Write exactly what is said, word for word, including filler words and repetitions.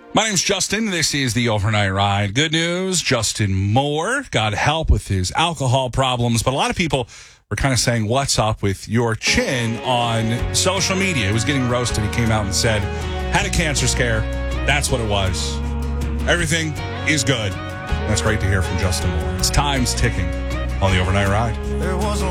My name's Justin. This is the Overnight Ride. Good news, Justin Moore got help with his alcohol problems, but a lot of people were kind of saying, what's up with your chin on social media? It was getting roasted. He came out and said, had a cancer scare. That's what it was. Everything is good. That's great to hear from Justin Moore. It's time's ticking on the Overnight Ride. There was a